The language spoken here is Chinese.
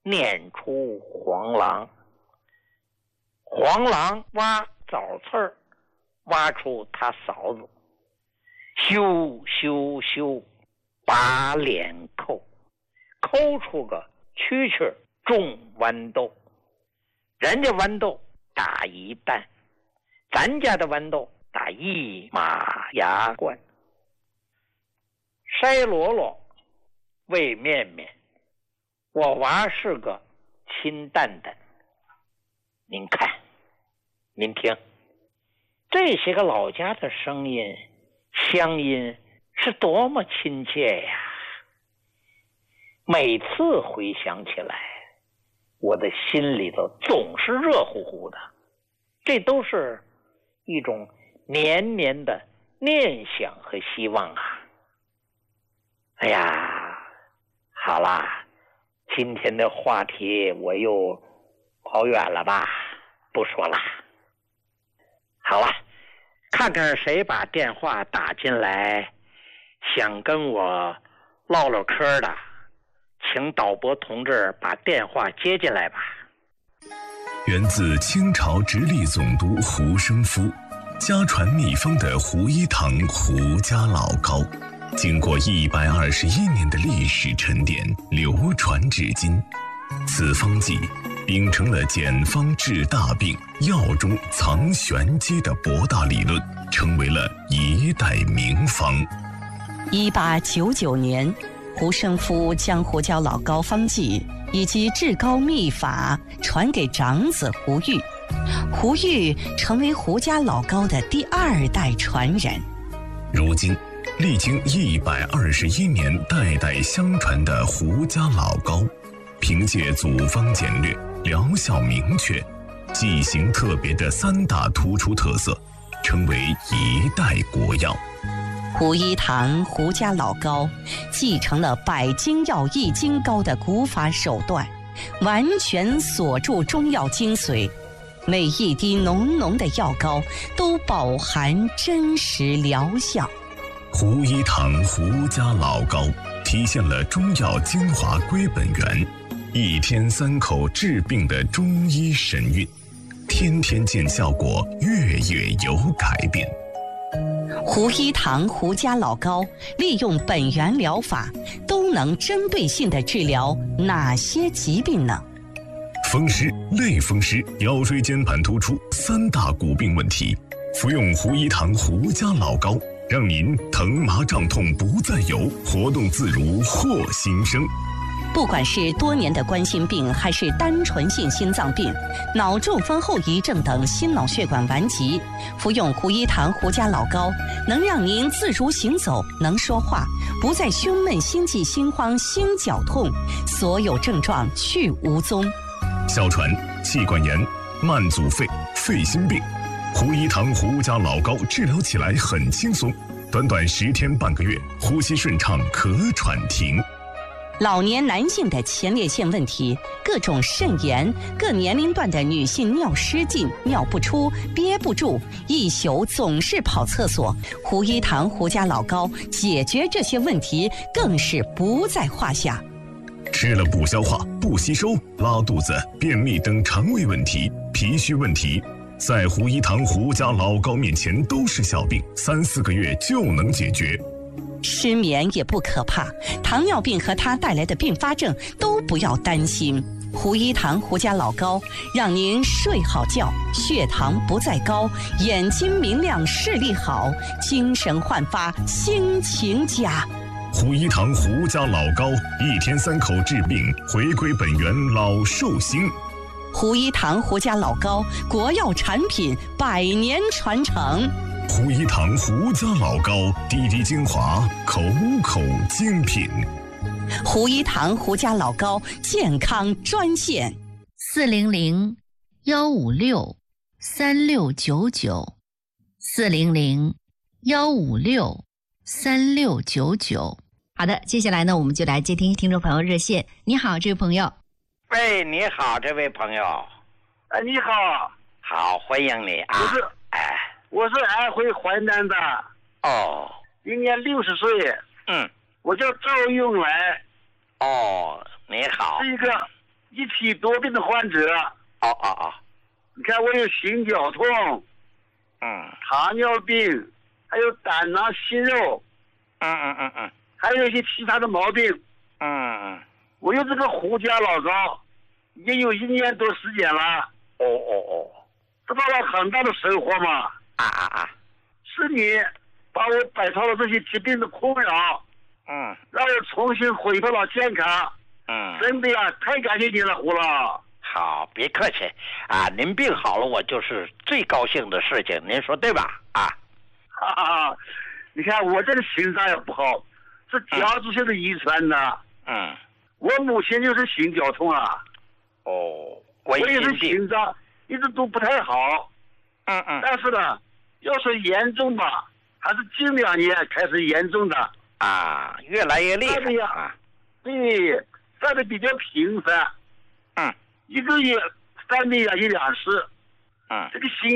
撵出黄狼。黄狼挖枣刺儿，挖出他嫂子，咻咻咻，把脸抠，抠出个蛐蛐种豌豆。人家豌豆打一担，咱家的豌豆打一马牙罐。筛箩箩喂面面，我娃是个亲蛋蛋。您看，您听，这些个老家的声音乡音是多么亲切呀！每次回想起来，我的心里头总是热乎乎的，这都是一种绵绵的念想和希望啊！哎呀，好啦，今天的话题我又跑远了吧，不说了。好了，看看谁把电话打进来，想跟我唠唠嗑的，请导播同志把电话接进来吧。 源自清朝直隶总督胡生夫，家传秘方的胡一堂胡家老膏，经过121年的历史沉淀，流传至今。此方剂秉承了简方治大病、药中藏玄机的博大理论，成为了一代名方。 1899年，胡生夫将胡椒老膏方剂以及治膏秘法传给长子胡玉，胡玉成为胡家老膏的第2代传人。 如今历经121年代代相传的胡家老膏，凭借组方简略、疗效明确、剂型特别的3大突出特色，成为一代国药。 胡一堂胡家老膏继承了百金药益精膏的古法手段，完全锁住中药精髓，每一滴浓浓的药膏都饱含真实疗效。 胡一堂胡家老膏体现了中药精华归本源，1天3口治病的中医神韵，天天见效果，月月有改变。 胡一堂胡家老膏利用本源疗法，都能针对性地治疗哪些疾病呢？ 风湿、类风湿、腰椎间盘突出3大骨病问题，服用胡一堂胡家老膏，让您疼麻胀痛不再有，活动自如获新生。 不管是多年的冠心病，还是单纯性心脏病、脑中风后遗症等心脑血管顽疾，服用胡一堂胡家老膏，能让您自如行走，能说话，不再胸闷、心悸、心慌、心绞痛，所有症状去无踪。 哮喘、气管炎、慢阻肺、肺心病，胡一堂胡家老膏治疗起来很轻松，短短10天半个月，呼吸顺畅，咳喘停。 老年男性的前列腺问题，各种肾炎，各年龄段的女性尿失禁、尿不出、憋不住，一宿总是跑厕所，胡一堂胡家老膏解决这些问题更是不在话下。 吃了不消化、不吸收、拉肚子、便秘等肠胃问题、脾虚问题，在胡一堂胡家老膏面前都是小病，3、4个月就能解决。 失眠也不可怕，糖尿病和它带来的并发症都不要担心。胡一堂胡家老膏让您睡好觉，血糖不再高，眼睛明亮，视力好，精神焕发，心情佳。 胡一堂胡家老膏，1天3口治病，回归本源，老寿星。 胡一堂胡家老膏，国药产品，100年传承。 胡一堂胡家老膏，滴滴精华，口口精品。 胡一堂胡家老膏健康专线 400-156-3699，400-156-3699。好的，接下来呢，我们就来接听众朋友热线。你好，这位朋友。 喂，你好，这位朋友。 你好。 好，欢迎你啊。 我是安徽淮南的。 哦。 今年60岁。 嗯。 我叫赵永元。 哦，你好。 是一个一体多病的患者。你看我有心绞痛，糖尿病，还有胆囊息肉，还有一些其他的毛病。我用这个胡家老膏已经有1年多时间了。得到了很大的收获嘛。是你把我摆脱了这些疾病的困扰，让我重新恢复了健康。真的呀，太感谢你了，胡老。 好，别客气啊！您病好了，我就是最高兴的事情，您说对吧？ 你看我这个心脏也不好，是家族性的遗传的。我母亲就是心绞痛啊。我也是心脏一直都不太好。但是呢，要是严重吧，还是近2年开始严重的。 越来越厉害。 对，犯的比较频繁。1个月犯的1-2次。这个心